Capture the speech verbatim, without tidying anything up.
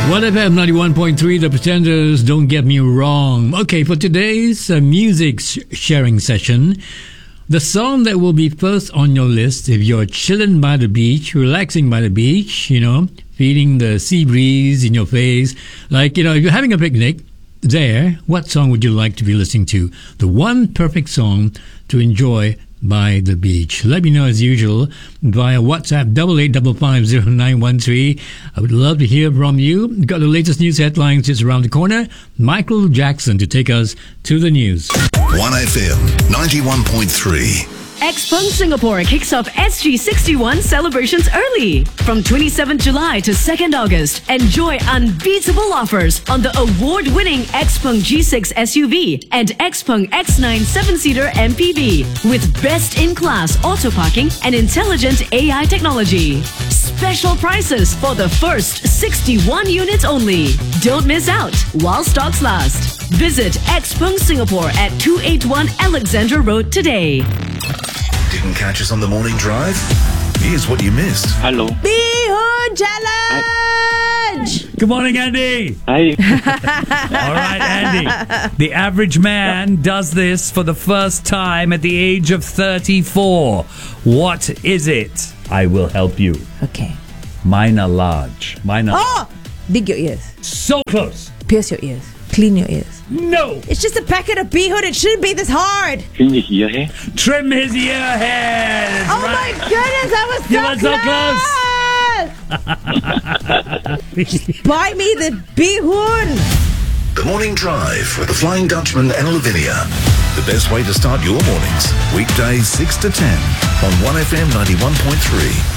one F M ninety-one point three, The Pretenders, don't get me wrong. Okay, for today's uh, music sh- sharing session, the song that will be first on your list if you're chilling by the beach, relaxing by the beach, you know, feeling the sea breeze in your face, like, you know, if you're having a picnic there, what song would you like to be listening to? The one perfect song to enjoy by the beach. Let me know as usual via WhatsApp double eight five five zero nine one three. I would love to hear from you. Got the latest news headlines just around the corner. Michael Jackson to take us to the news. one F M ninety-one point three. Xpeng Singapore kicks off S G sixty-one celebrations early. From twenty-seventh July to second August, enjoy unbeatable offers on the award-winning Xpeng G six S U V and Xpeng X nine seven-seater M P V with best-in-class auto parking and intelligent A I technology. Special prices for the first sixty-one units only. Don't miss out while stocks last. Visit Xpeng Singapore at two eighty-one Alexandra Road today. Didn't catch us on the morning drive? Here's what you missed. Hello. Bihun Challenge! Good morning, Andy. Hi. All right, Andy. The average man does this for the first time at the age of thirty-four. What is it? I will help you. Okay. Mine are large. Mine are Oh! Dig your ears. so close. Pierce your ears. Clean your ears. No. It's just a packet of bihun. It shouldn't be this hard. Can you hear her? Trim his ear hairs. Oh my goodness, I was so You were so close. Buy me the bihun. The Morning Drive with the Flying Dutchman and Lavinia. The best way to start your mornings. Weekdays six to ten on one F M ninety-one point three.